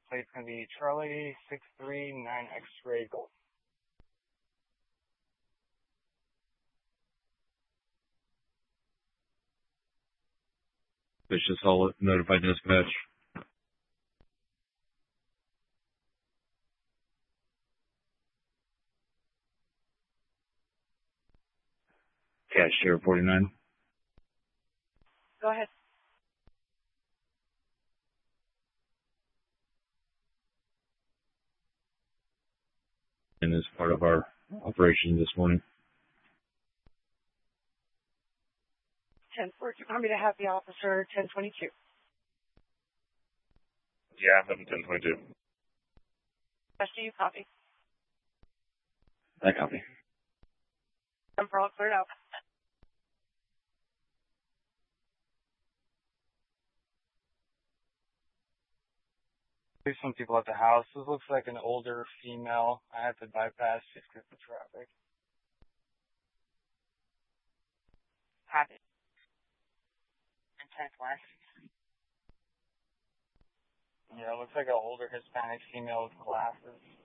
plate's going to be Charlie 639 X-ray Golf. Vicious Hull, notify dispatch. Cashier 49. Go ahead. And as part of our operation this morning. 10-4, do you want me to have the officer 1022? Yeah, I'm 1022. Do you copy? I copy. We're all cleared out. There's some people at the house. This looks like an older female. I had to bypass just because of traffic. Copy. Intent west. Yeah, it looks like an older Hispanic female with glasses.